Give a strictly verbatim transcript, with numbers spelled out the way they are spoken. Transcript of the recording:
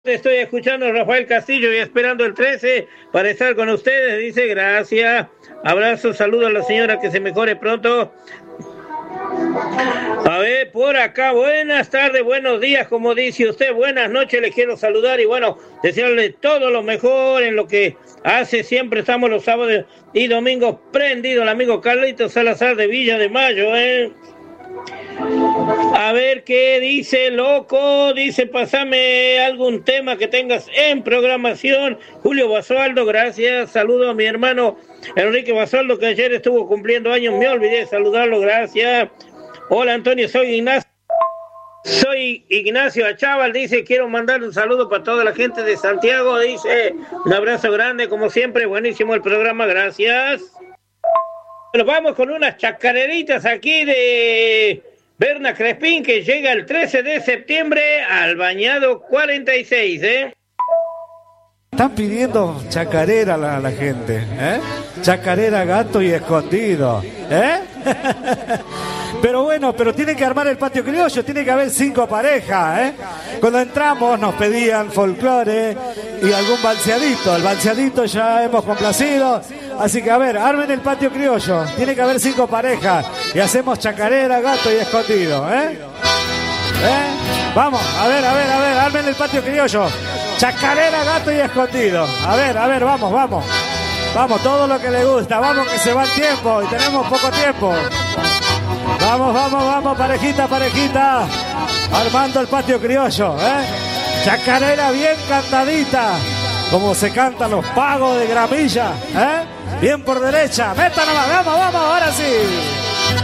Estoy escuchando a Rafael Castillo y esperando el trece para estar con ustedes. Dice, gracias. Abrazo, saludo a la señora, que se mejore pronto. A ver, por acá, buenas tardes, buenos días, como dice usted, buenas noches, les quiero saludar y bueno, desearle todo lo mejor en lo que hace. Siempre estamos los sábados y domingos prendido el amigo Carlitos Salazar de Villa de Mayo, ¿eh? A ver qué dice, loco. Dice, pasame algún tema que tengas en programación. Julio Basualdo, gracias. Saludo a mi hermano Enrique Basualdo, que ayer estuvo cumpliendo años. Me olvidé de saludarlo, gracias. Hola, Antonio, soy Ignacio. Soy Ignacio Achával, dice, quiero mandar un saludo para toda la gente de Santiago. Dice, un abrazo grande, como siempre. Buenísimo el programa, gracias. Bueno, vamos con unas chacareritas aquí de Berna Crespín, que llega el trece de septiembre al Bañado cuarenta y seis, ¿eh? Están pidiendo chacarera a la, la gente, ¿eh? Chacarera, gato y escondido, ¿eh? Pero bueno, pero tiene que armar el patio criollo, tiene que haber cinco parejas, ¿eh? Cuando entramos nos pedían folclore y algún balseadito. El balseadito ya hemos complacido. Así que a ver, armen el patio criollo. Tiene que haber cinco parejas. Y hacemos chacarera, gato y escondido, ¿eh? ¿Eh? Vamos, a ver, a ver, a ver, armen el patio criollo. Chacarera, gato y escondido. A ver, a ver, vamos, vamos. Vamos, todo lo que le gusta. Vamos, que se va el tiempo y tenemos poco tiempo. Vamos, vamos, vamos, parejita, parejita. Armando el patio criollo, ¿eh? Chacarera bien cantadita, como se cantan los pagos de gramilla, ¿eh? Bien por derecha. Meta nomás, vamos, vamos, ahora sí.